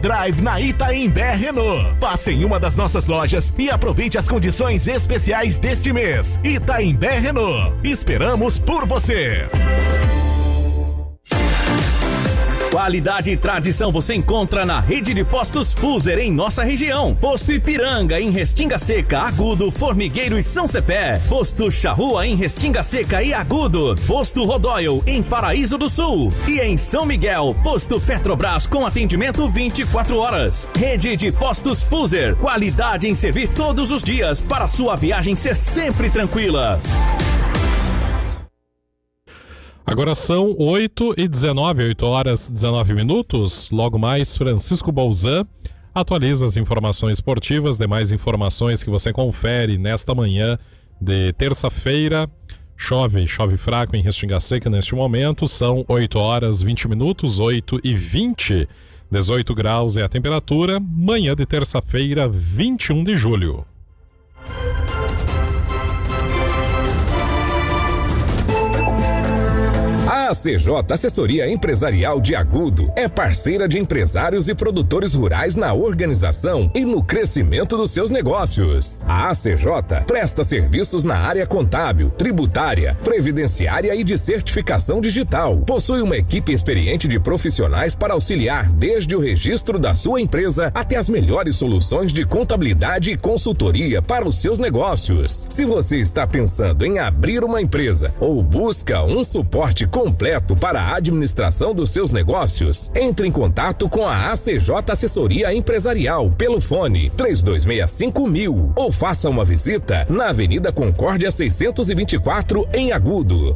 Drive na Itaimbé Renault. Passe em uma das nossas lojas e aproveite as condições especiais deste mês. Itaimbé Renault. Esperamos por você. Qualidade e tradição você encontra na rede de postos Fuser em nossa região. Posto Ipiranga em Restinga Seca, Agudo, Formigueiro e São Cepé. Posto Charrua em Restinga Seca e Agudo. Posto Rodóio em Paraíso do Sul. E em São Miguel, Posto Petrobras com atendimento 24 horas. Rede de postos Fuser. Qualidade em servir todos os dias para sua viagem ser sempre tranquila. Agora são 8h19, 8 horas 19 minutos. Logo mais, Francisco Bolzan atualiza as informações esportivas, demais informações que você confere nesta manhã de terça-feira. Chove fraco em Restinga Seca neste momento, são 8 horas 20 minutos, 8h20, 18 graus é a temperatura, manhã de terça-feira, 21 de julho. A ACJ Assessoria Empresarial de Agudo é parceira de empresários e produtores rurais na organização e no crescimento dos seus negócios. A ACJ presta serviços na área contábil, tributária, previdenciária e de certificação digital. Possui uma equipe experiente de profissionais para auxiliar desde o registro da sua empresa até as melhores soluções de contabilidade e consultoria para os seus negócios. Se você está pensando em abrir uma empresa ou busca um suporte completo para a administração dos seus negócios, entre em contato com a ACJ Assessoria Empresarial pelo fone 3265.000 ou faça uma visita na Avenida Concórdia 624 em Agudo.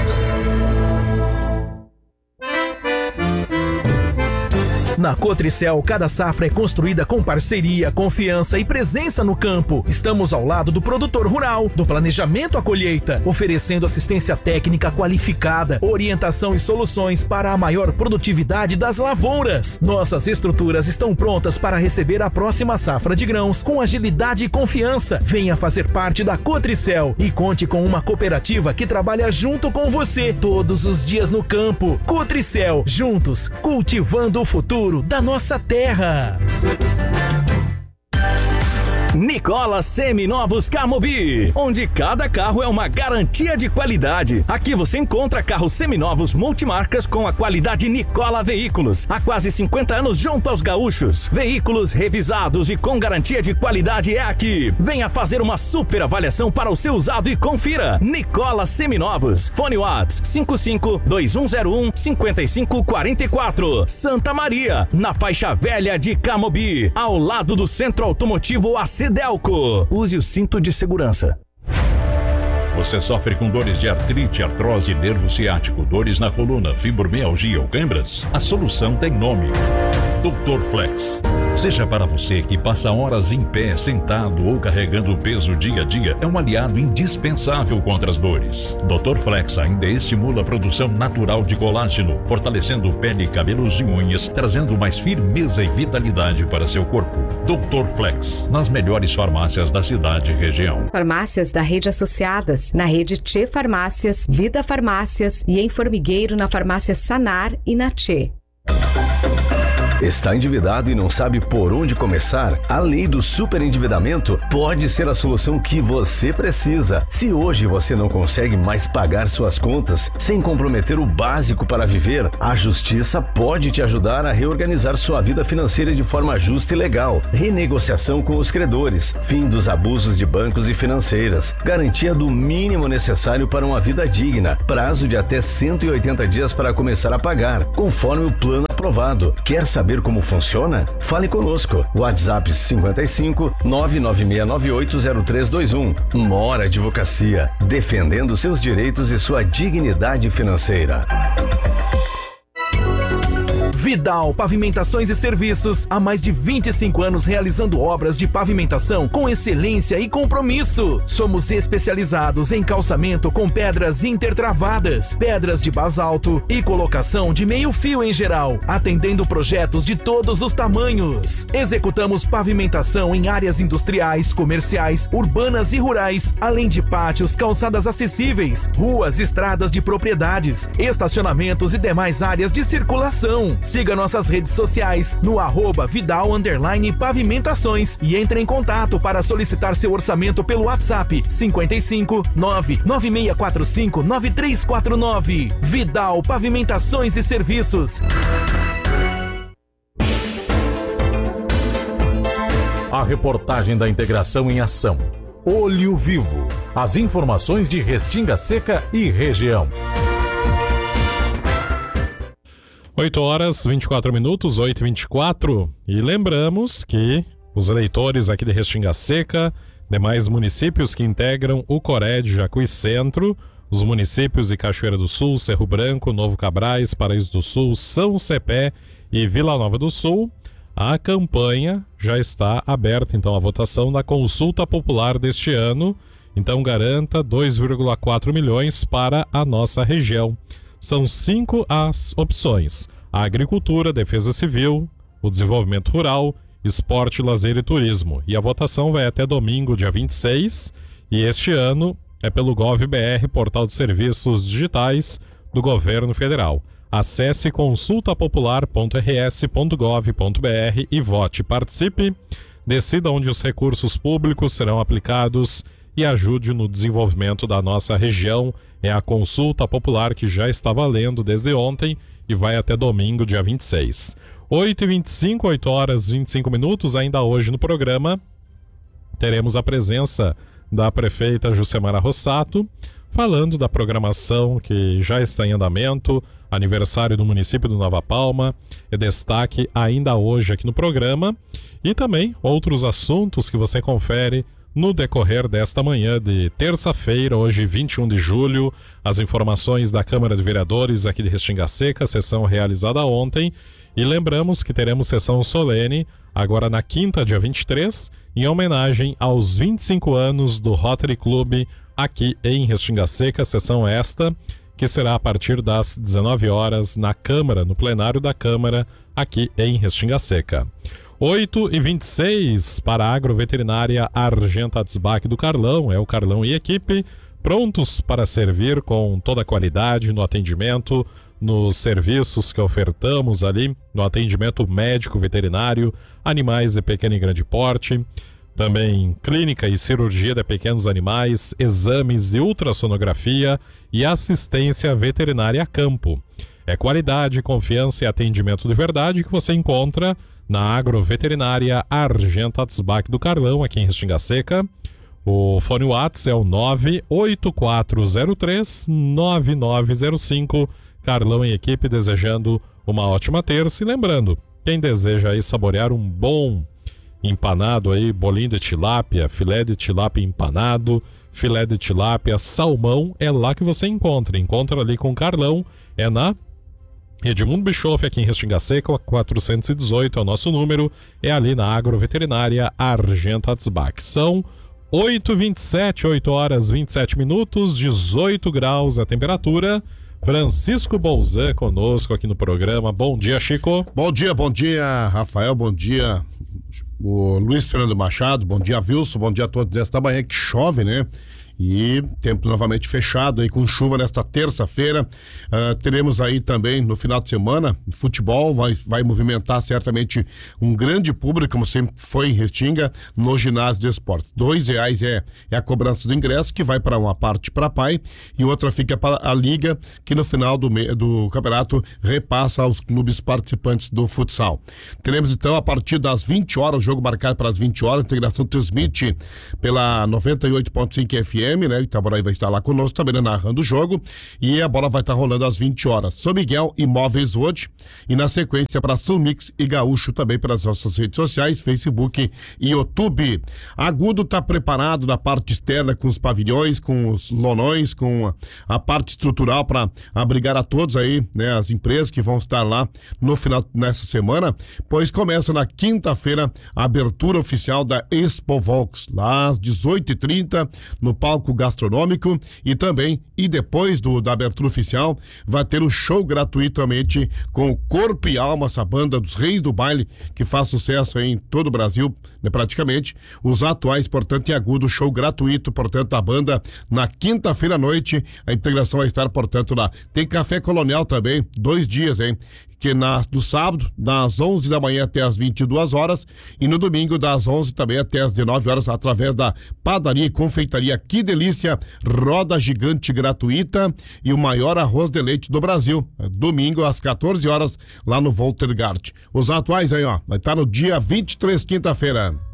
Na Cotricel, cada safra é construída com parceria, confiança e presença no campo. Estamos ao lado do produtor rural, do planejamento à colheita, oferecendo assistência técnica qualificada, orientação e soluções para a maior produtividade das lavouras. Nossas estruturas estão prontas para receber a próxima safra de grãos com agilidade e confiança. Venha fazer parte da Cotricel e conte com uma cooperativa que trabalha junto com você todos os dias no campo. Cotricel, juntos, cultivando o futuro da nossa terra. Nicola Seminovos Camobi, onde cada carro é uma garantia de qualidade. Aqui você encontra carros seminovos multimarcas com a qualidade Nicola Veículos. Há quase 50 anos junto aos gaúchos. Veículos revisados e com garantia de qualidade é aqui. Venha fazer uma super avaliação para o seu usado e confira. Nicola Seminovos. Fone Whats 55-2101-5544. Santa Maria, na faixa velha de Camobi, ao lado do Centro Automotivo Cedelco. Use o cinto de segurança. Você sofre com dores de artrite, artrose, nervo ciático, dores na coluna, fibromialgia ou câimbras? A solução tem nome: Dr. Flex. Seja para você que passa horas em pé, sentado ou carregando peso dia a dia, é um aliado indispensável contra as dores. Dr. Flex ainda estimula a produção natural de colágeno, fortalecendo pele, cabelos e unhas, trazendo mais firmeza e vitalidade para seu corpo. Dr. Flex, nas melhores farmácias da cidade e região. Farmácias da rede associadas, na rede Tchê Farmácias, Vida Farmácias e em Formigueiro na farmácia Sanar e na Tchê. Está endividado e não sabe por onde começar? A lei do superendividamento pode ser a solução que você precisa. Se hoje você não consegue mais pagar suas contas sem comprometer o básico para viver, a Justiça pode te ajudar a reorganizar sua vida financeira de forma justa e legal. Renegociação com os credores, fim dos abusos de bancos e financeiras, garantia do mínimo necessário para uma vida digna, prazo de até 180 dias para começar a pagar, conforme o plano aprovado. Quer saber como funciona? Fale conosco. WhatsApp 55 996980321. Mora Advocacia, defendendo seus direitos e sua dignidade financeira. Vidal Pavimentações e Serviços, há mais de 25 anos realizando obras de pavimentação com excelência e compromisso. Somos especializados em calçamento com pedras intertravadas, pedras de basalto e colocação de meio fio em geral, atendendo projetos de todos os tamanhos. Executamos pavimentação em áreas industriais, comerciais, urbanas e rurais, além de pátios, calçadas acessíveis, ruas, estradas de propriedades, estacionamentos e demais áreas de circulação. Siga nossas redes sociais no @Vidal_Pavimentações e entre em contato para solicitar seu orçamento pelo WhatsApp 55 99645 9349. Vidal Pavimentações e Serviços. A reportagem da integração em ação. Olho Vivo. As informações de Restinga Seca e região. 8h24, 8h24. E lembramos que os eleitores aqui de Restinga Seca, demais municípios que integram o Coré de Jacuí Centro, os municípios de Cachoeira do Sul, Cerro Branco, Novo Cabrais, Paraíso do Sul, São Cepé e Vila Nova do Sul, a campanha já está aberta, então, a votação da consulta popular deste ano. Então garanta 2,4 milhões para a nossa região. São 5 as opções: a agricultura, defesa civil, o desenvolvimento rural, esporte, lazer e turismo. E a votação vai até domingo, dia 26, e este ano é pelo GovBR, Portal de Serviços Digitais do Governo Federal. Acesse consultapopular.rs.gov.br e vote, participe, decida onde os recursos públicos serão aplicados e ajude no desenvolvimento da nossa região. É a consulta popular que já está valendo desde ontem e vai até domingo, dia 26. 8h25, 8h25, ainda hoje no programa, teremos a presença da prefeita Jucemara Rossato, falando da programação que já está em andamento, aniversário do município do Nova Palma, é destaque ainda hoje aqui no programa, e também outros assuntos que você confere no decorrer desta manhã de terça-feira, hoje 21 de julho, as informações da Câmara de Vereadores aqui de Restinga Seca, sessão realizada ontem, e lembramos que teremos sessão solene agora na quinta, dia 23, em homenagem aos 25 anos do Rotary Club aqui em Restinga Seca, sessão esta que será a partir das 19 horas na Câmara, no plenário da Câmara aqui em Restinga Seca. 8h26 para a Agroveterinária Argenta Atzbach do Carlão, é o Carlão e equipe, prontos para servir com toda a qualidade no atendimento, nos serviços que ofertamos ali, no atendimento médico veterinário, animais de pequeno e grande porte, também clínica e cirurgia de pequenos animais, exames de ultrassonografia e assistência veterinária a campo. É qualidade, confiança e atendimento de verdade que você encontra na Agroveterinária Argenta Atzbach do Carlão, aqui em Restinga Seca. O fone WhatsApp é o 98403-9905. Carlão e equipe desejando uma ótima terça. E lembrando, quem deseja aí saborear um bom empanado aí, bolinho de tilápia, filé de tilápia empanado, filé de tilápia, salmão, é lá que você encontra. Encontra ali com o Carlão, é na Edmundo Bischoff, aqui em Restinga Seca, 418 é o nosso número, é ali na Agroveterinária Argenta Atzbach. São 8h27, 8h27, 18 graus a temperatura. Francisco Bolzan conosco aqui no programa. Bom dia, Chico. Bom dia, Rafael, bom dia, o Luiz Fernando Machado, bom dia, Wilson, bom dia a todos desta manhã que chove, né? E tempo novamente fechado aí com chuva nesta terça-feira. Teremos aí também no final de semana futebol, vai movimentar certamente um grande público, como sempre foi em Restinga, no ginásio de esportes. R$2 é a cobrança do ingresso, que vai para uma parte para pai e outra fica para a liga, que no final do campeonato repassa aos clubes participantes do futsal. Teremos então a partir das 20 horas, o jogo marcado para as 20 horas, a integração transmite pela 98.5 FM, né? O Itaboraí vai estar lá conosco também, né, narrando o jogo, e a bola vai estar rolando às 20 horas. São Miguel Imóveis hoje, e na sequência para Sulmix e Gaúcho também pelas nossas redes sociais, Facebook e YouTube. Agudo está preparado na parte externa com os pavilhões, com os lonões, com a parte estrutural para abrigar a todos aí, né, as empresas que vão estar lá no final, nessa semana, pois começa na quinta-feira a abertura oficial da Expo Volks, lá às 18h30, no palco gastronômico, e depois da abertura oficial vai ter um show gratuitamente com o Corpo e Alma, essa banda dos reis do baile que faz sucesso em todo o Brasil, né, praticamente, os atuais, portanto, em Agudo, show gratuito, portanto, a banda na quinta-feira à noite, a integração vai estar, portanto, lá. Tem Café Colonial também, 2 dias, hein? que no sábado, das 11 da manhã até as 22 horas, e no domingo, das 11 também até as 19 horas, através da padaria e confeitaria Que Delícia, roda gigante gratuita e o maior arroz de leite do Brasil. Domingo, às 14 horas, lá no Voltergart. Os atuais aí, ó, vai estar no dia 23, quinta-feira.